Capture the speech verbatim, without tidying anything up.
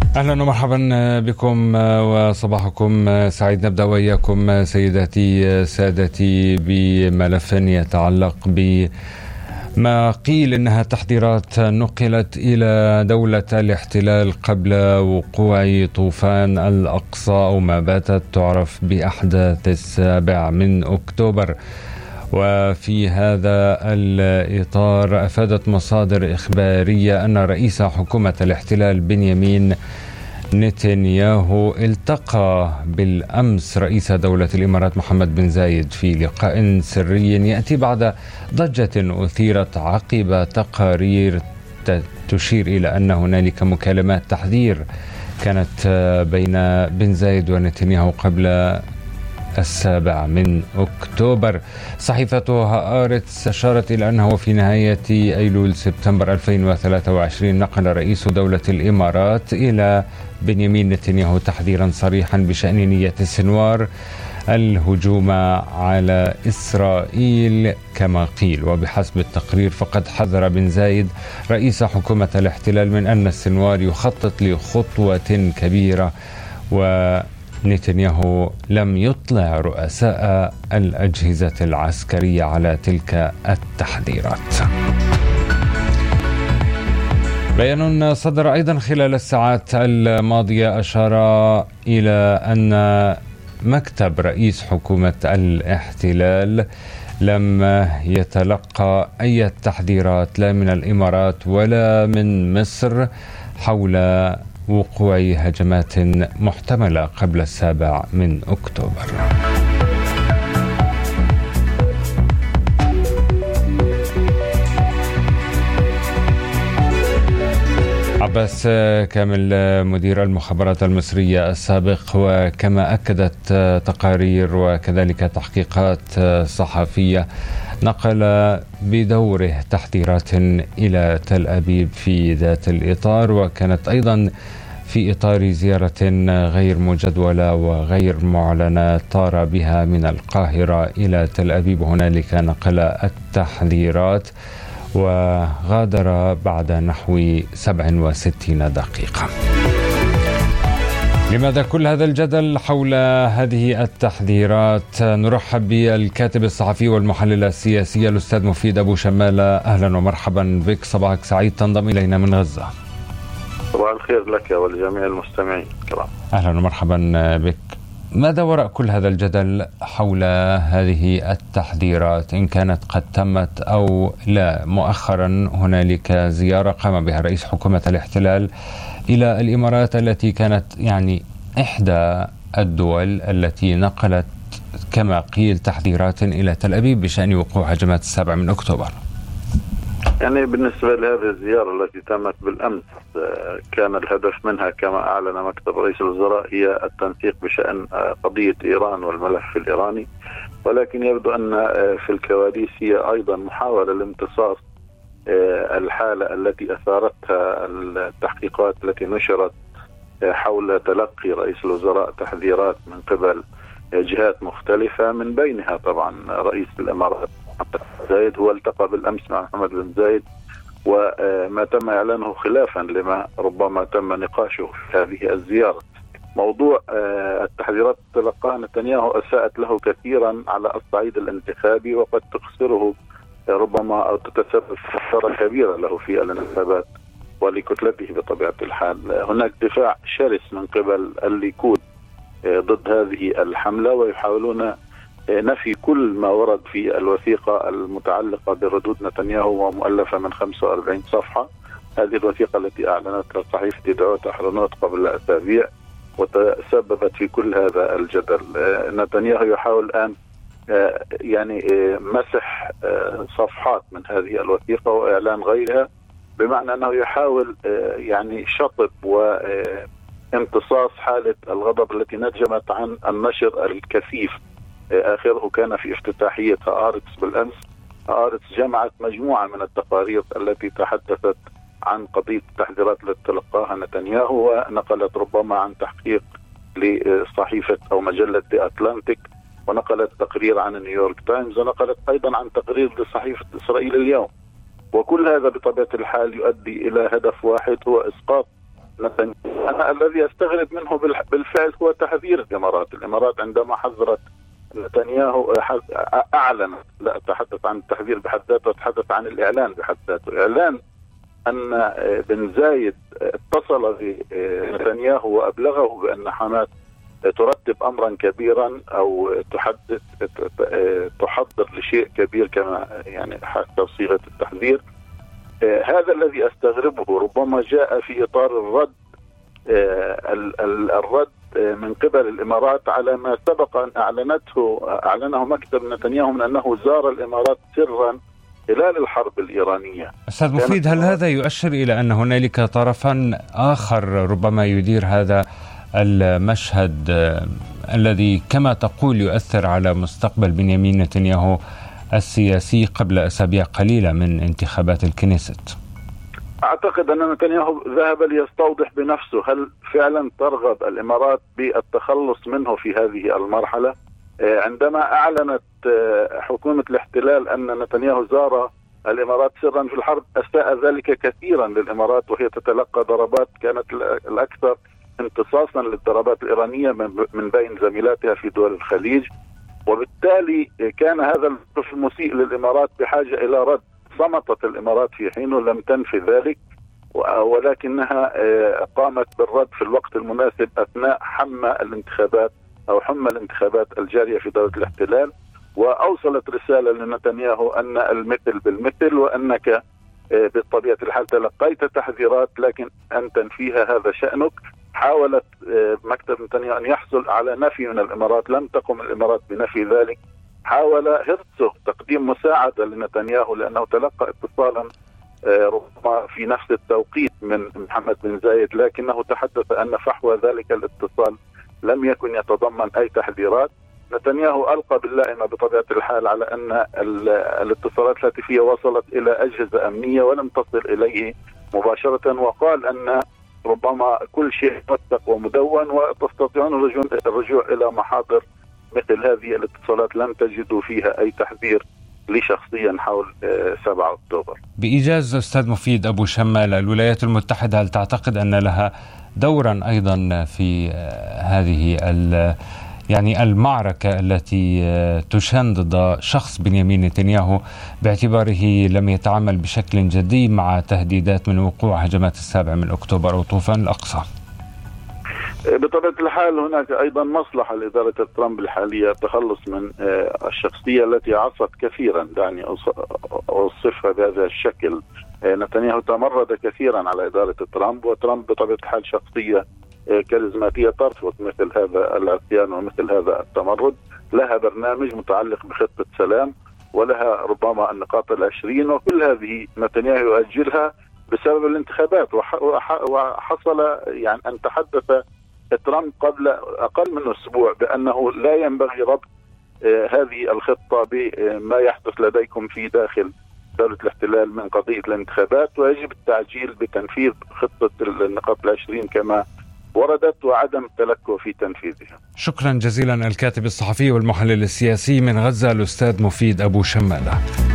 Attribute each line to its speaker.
Speaker 1: أهلا ومرحبا بكم وصباحكم سعيد. نبدأ وإياكم سيداتي سادتي بملف يتعلق بما قيل إنها تحذيرات نقلت إلى دولة الاحتلال قبل وقوع طوفان الأقصى أو ما باتت تعرف بأحداث السابع من أكتوبر. وفي هذا الإطار أفادت مصادر إخبارية أن رئيس حكومة الاحتلال بنيامين نتنياهو التقى بالأمس رئيس دولة الإمارات محمد بن زايد في لقاء سري يأتي بعد ضجة أثيرت عقب تقارير تشير إلى أن هنالك مكالمات تحذير كانت بين بن زايد ونتنياهو قبل السابع من أكتوبر. صحيفة هآرتس أشارت إلى أنه في نهاية أيلول سبتمبر ألفين وثلاثة وعشرين نقل رئيس دولة الإمارات إلى بنيامين نتنياهو تحذيرا صريحا بشأن نية سنوار الهجوم على إسرائيل كما قيل. وبحسب التقرير فقد حذر بن زايد رئيس حكومة الاحتلال من أن السنوار يخطط لخطوة كبيرة، و نتنياهو لم يطلع رؤساء الأجهزة العسكرية على تلك التحذيرات. بيان صدر أيضا خلال الساعات الماضية أشار إلى أن مكتب رئيس حكومة الاحتلال لم يتلقى أي تحذيرات لا من الإمارات ولا من مصر حول وقوع هجمات محتملة قبل السابع من أكتوبر. عباس كامل مدير المخابرات المصرية السابق، وكما أكدت تقارير وكذلك تحقيقات صحفية نقل بدوره تحذيرات إلى تل أبيب في ذات الإطار، وكانت أيضا في إطار زيارة غير مجدولة وغير معلنة طار بها من القاهرة إلى تل أبيب. هنالك نقل التحذيرات وغادر بعد نحو سبع وستين دقيقة. لماذا كل هذا الجدل حول هذه التحذيرات؟ نرحب بالكاتب الصحفي والمحلل السياسي الأستاذ مفيد أبو شمالة. أهلا ومرحبا بك، صباحك سعيد، تنضم إلينا من غزة.
Speaker 2: صباح الخير لك ولجميع المستمعين الكرام.
Speaker 1: أهلا ومرحبا بك. ماذا وراء كل هذا الجدل حول هذه التحذيرات إن كانت قد تمت أو لا؟ مؤخرا هنالك زيارة قام بها رئيس حكومة الاحتلال إلى الإمارات التي كانت يعني إحدى الدول التي نقلت كما قيل تحذيرات إلى تل أبيب بشأن وقوع هجمات السابع من أكتوبر.
Speaker 2: يعني بالنسبة لهذه الزيارة التي تمت بالأمس كان الهدف منها كما أعلن مكتب رئيس الوزراء هي التنسيق بشأن قضية إيران والملف الإيراني، ولكن يبدو أن في الكواليس هي أيضا محاولة لامتصاص الحالة التي أثارتها التحقيقات التي نشرت حول تلقي رئيس الوزراء تحذيرات من قبل جهات مختلفة، من بينها طبعا رئيس الإمارات زايد. هو التقى بالأمس مع محمد بن زايد، وما تم إعلانه خلافا لما ربما تم نقاشه في هذه الزيارة. موضوع التحذيرات تلقاها نتنياهو أساءت له كثيرا على الصعيد الانتخابي، وقد تخسره ربما أو تتسبب في خسارة كبيرة له في الانتخابات ولكتلته بطبيعة الحال. هناك دفاع شرس من قبل الليكود ضد هذه الحملة، ويحاولون نفي كل ما ورد في الوثيقة المتعلقة بردود نتنياهو ومؤلفة من خمسة وأربعين صفحة. هذه الوثيقة التي أعلنتها صحيفة دعوة أحرنوت قبل أسابيع وتسببت في كل هذا الجدل. نتنياهو يحاول الآن يعني مسح صفحات من هذه الوثيقة وإعلان غيرها، بمعنى أنه يحاول يعني شطب وامتصاص حالة الغضب التي نجمت عن النشر الكثيف. آخره كان في افتتاحية هآرتس بالأمس. هآرتس جمعت مجموعة من التقارير التي تحدثت عن قضية التحذيرات التي تلقاها نتنياهو، ونقلت ربما عن تحقيق لصحيفة أو مجلة دي أتلانتيك، ونقلت تقرير عن نيويورك تايمز، ونقلت أيضا عن تقرير لصحيفة إسرائيل اليوم. وكل هذا بطبيعة الحال يؤدي إلى هدف واحد، هو إسقاط أنا الذي أستغرب منه بالفعل هو تحذير الإمارات. الإمارات عندما حذرت نتنياهو أعلن، لا أتحدث عن التحذير بحد ذاته، أتحدث عن الإعلان بحد ذاته. إعلان أن بن زايد اتصل بنتنياهو وأبلغه بأن حماس ترتب أمرا كبيرا أو تحدث تحضر لشيء كبير كما يعني حتى صيغة التحذير. هذا الذي أستغربه، ربما جاء في إطار الرد الرد من قبل الإمارات على ما سبق أن أعلنته أعلنه مكتب نتنياهو من أنه زار الإمارات سرا خلال الحرب الإيرانية.
Speaker 1: أستاذ مفيد، هل هذا يؤشر إلى أن هنالك طرفا آخر ربما يدير هذا المشهد الذي كما تقول يؤثر على مستقبل بنيامين نتنياهو السياسي قبل أسابيع قليلة من انتخابات الكنيست؟
Speaker 2: أعتقد أن نتنياهو ذهب ليستوضح بنفسه هل فعلا ترغب الإمارات بالتخلص منه في هذه المرحلة. عندما أعلنت حكومة الاحتلال أن نتنياهو زار الإمارات سرا في الحرب، أساء ذلك كثيرا للإمارات وهي تتلقى ضربات كانت الأكثر امتصاصا للضربات الإيرانية من بين زميلاتها في دول الخليج، وبالتالي كان هذا الموقف المسيء للإمارات بحاجة إلى رد. صمتت الإمارات في حينه، لم تنفي ذلك، ولكنها قامت بالرد في الوقت المناسب أثناء حمى الانتخابات أو حمى الانتخابات الجارية في دولة الاحتلال، وأوصلت رسالة لنتنياهو أن المثل بالمثل، وأنك بطبيعة الحال تلقيت تحذيرات لكن أن تنفيها هذا شأنك. حاولت مكتب نتنياهو أن يحصل على نفي من الإمارات، لم تقم الإمارات بنفي ذلك. حاول هرتزوغ تقديم مساعدة لنتنياهو لأنه تلقى اتصالا ربما في نفس التوقيت من محمد بن زايد، لكنه تحدث أن فحوى ذلك الاتصال لم يكن يتضمن أي تحذيرات. نتنياهو ألقى باللائمة بطبيعة الحال على أن الاتصالات الهاتفية وصلت إلى أجهزة أمنية ولم تصل إليه مباشرة، وقال أن ربما كل شيء موثق ومدون وتستطيعون الرجوع إلى محاضر مثل هذه الاتصالات لم تجدوا فيها أي تحذير لي شخصيا حول سبعة أكتوبر.
Speaker 1: بإيجاز أستاذ مفيد أبو شمال، الولايات المتحدة هل تعتقد أن لها دورا أيضا في هذه يعني المعركة التي تشن ضد شخص بنيامين نتنياهو باعتباره لم يتعامل بشكل جدي مع تهديدات من وقوع هجمات السابع من أكتوبر أو طوفان الأقصى؟
Speaker 2: بطبيعة الحال هناك أيضا مصلحة لإدارة ترامب الحالية التخلص من الشخصية التي عصت كثيرا، دعني أوصفها بهذا الشكل. نتنياهو تمرد كثيرا على إدارة ترامب، وترامب بطبيعة الحال شخصية كاريزماتية ترفض مثل هذا العصيان ومثل هذا التمرد. لها برنامج متعلق بخطة سلام ولها ربما النقاط العشرين، وكل هذه نتنياهو يؤجلها بسبب الانتخابات. وحصل يعني أن تحدث ترامب قبل أقل من أسبوع بأنه لا ينبغي ربط هذه الخطة بما يحدث لديكم في داخل دولة الاحتلال من قضية الانتخابات، ويجب التعجيل بتنفيذ خطة النقاط العشرين كما وردت وعدم التلكؤ في تنفيذها.
Speaker 1: شكرا جزيلا الكاتب الصحفي والمحلل السياسي من غزة الأستاذ مفيد أبو شمالة.